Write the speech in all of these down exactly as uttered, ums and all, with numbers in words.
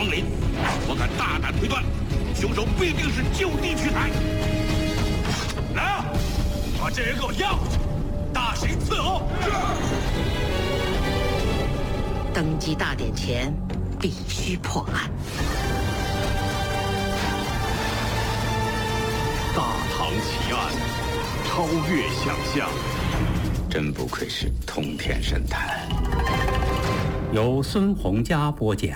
皇陵，我敢大胆推断，凶手必定是就地取材。来啊，把这人给我押回去，大刑伺候。 登基大典前，必须破案。 大唐奇案，超越想象。 真不愧是通天神探。 由孙洪佳播讲。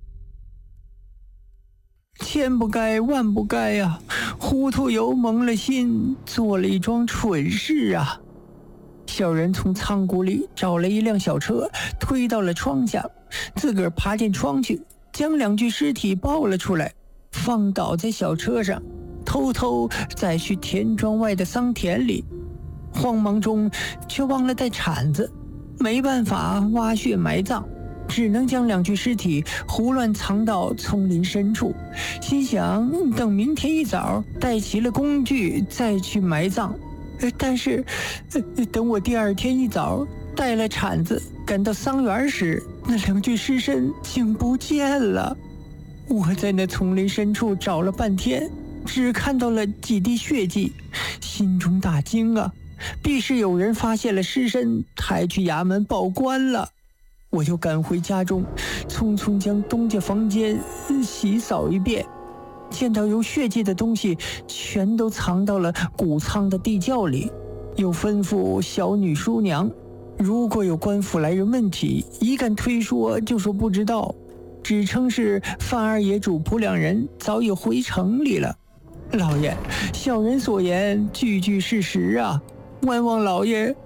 千不该万不该呀、啊！糊涂油蒙了心，做了一桩蠢事啊！小人从仓库里找了一辆小车，推到了窗下，自个儿爬进窗去，将两具尸体抱了出来，放倒在小车上，偷偷再去田庄外的桑田里。慌忙中却忘了带铲子，没办法挖穴埋葬，只能将两具尸体胡乱藏到丛林深处，心想等明天一早带齐了工具再去埋葬。但是等我第二天一早带了铲子赶到桑园时，那两具尸身竟不见了。我在那丛林深处找了半天，只看到了几滴血迹，心中大惊啊！必是有人发现了尸身，抬去衙门报官了。我就赶回家中，匆匆将东家房间洗扫一遍，见到有血迹的东西全都藏到了谷仓的地窖里，又吩咐小女叔娘，如果有官府来人问起，一敢推说就说不知道，只称是范二爷主仆两人早已回城里了。老爷，小人所言句句事实啊，万望老爷